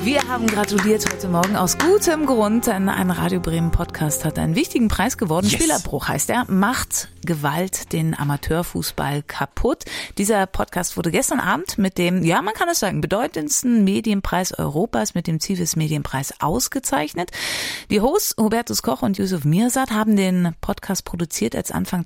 Wir haben gratuliert heute Morgen aus gutem Grund, denn ein Radio Bremen Podcast hat einen wichtigen Preis gewonnen. Yes. Spielabbruch heißt er. Macht Gewalt den Amateurfußball kaputt. Dieser Podcast wurde gestern Abend mit dem, ja man kann es sagen, bedeutendsten Medienpreis Europas, mit dem Zivis Medienpreis ausgezeichnet. Die Hosts Hubertus Koch und Yusuf Mirsad haben den Podcast produziert, als Anfang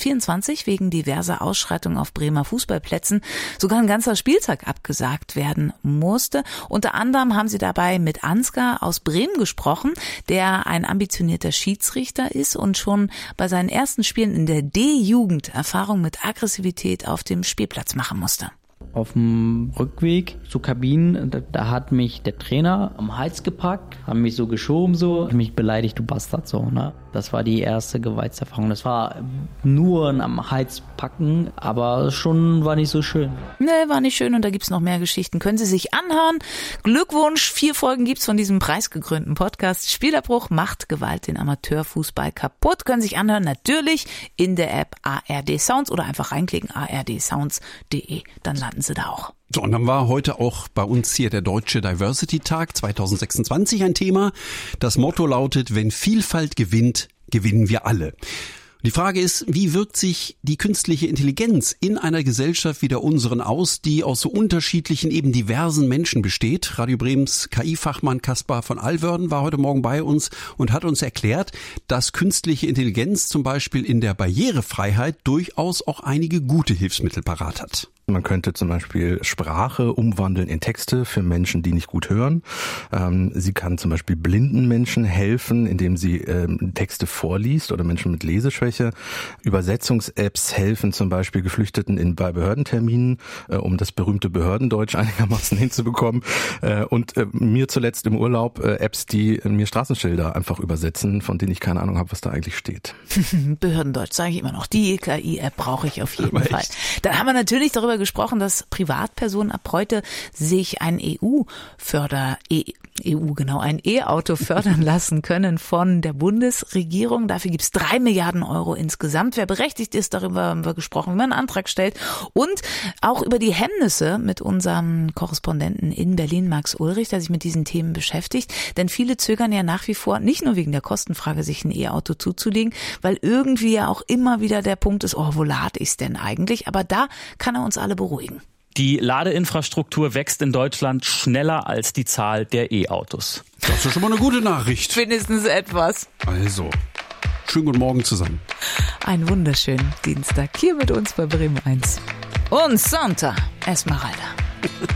2024 wegen diverser Ausschreitungen auf Bremer Fußballplätzen sogar ein ganzer Spieltag abgesagt werden musste. Unter anderem haben sie dabei mit Ansgar aus Bremen gesprochen, der ein ambitionierter Schiedsrichter ist und schon bei seinen ersten Spielen in der D-Jugend Erfahrung mit Aggressivität auf dem Spielplatz machen musste. Auf dem Rückweg zur Kabine, da hat mich der Trainer am Hals gepackt, hat mich so geschoben, hat mich beleidigt, du Bastard, so, ne? Das war die erste Gewaltserfahrung. Das war nur am Hals packen, aber schon war nicht so schön. Nee, war nicht schön und da gibt's noch mehr Geschichten. Können Sie sich anhören. Glückwunsch, 4 Folgen gibt's von diesem preisgekrönten Podcast. Spielabbruch macht Gewalt den Amateurfußball kaputt. Können sich anhören, natürlich in der App ARD Sounds oder einfach reinklicken, ardsounds.de. Dann landen Sie da auch. So, und dann war heute auch bei uns hier der Deutsche Diversity Tag 2026 ein Thema. Das Motto lautet, wenn Vielfalt gewinnt, gewinnen wir alle. Die Frage ist, wie wirkt sich die künstliche Intelligenz in einer Gesellschaft wie der unseren aus, die aus so unterschiedlichen, eben diversen Menschen besteht? Radio Bremens KI-Fachmann Kaspar von Alverden war heute Morgen bei uns und hat uns erklärt, dass künstliche Intelligenz zum Beispiel in der Barrierefreiheit durchaus auch einige gute Hilfsmittel parat hat. Man könnte zum Beispiel Sprache umwandeln in Texte für Menschen, die nicht gut hören. Sie kann zum Beispiel blinden Menschen helfen, indem sie Texte vorliest oder Menschen mit Leseschwäche. Übersetzungs-Apps helfen zum Beispiel Geflüchteten bei Behördenterminen, um das berühmte Behördendeutsch einigermaßen hinzubekommen. Und mir zuletzt im Urlaub Apps, die mir Straßenschilder einfach übersetzen, von denen ich keine Ahnung habe, was da eigentlich steht. Behördendeutsch sage ich immer noch. Die KI-App brauche ich auf jeden Fall. Dann haben wir natürlich darüber gesprochen, dass Privatpersonen ab heute sich ein ein E-Auto fördern lassen können von der Bundesregierung. Dafür gibt es 3 Milliarden Euro insgesamt. Wer berechtigt ist, darüber haben wir gesprochen, wie man einen Antrag stellt. Und auch über die Hemmnisse mit unserem Korrespondenten in Berlin, Max Ulrich, der sich mit diesen Themen beschäftigt. Denn viele zögern ja nach wie vor, nicht nur wegen der Kostenfrage, sich ein E-Auto zuzulegen, weil irgendwie ja auch immer wieder der Punkt ist, wo lade ich es denn eigentlich? Aber da kann er uns alle beruhigen. Die Ladeinfrastruktur wächst in Deutschland schneller als die Zahl der E-Autos. Das ist ja schon mal eine gute Nachricht. Wenigstens etwas. Also, schönen guten Morgen zusammen. Einen wunderschönen Dienstag hier mit uns bei Bremen 1. Und Santa Esmeralda.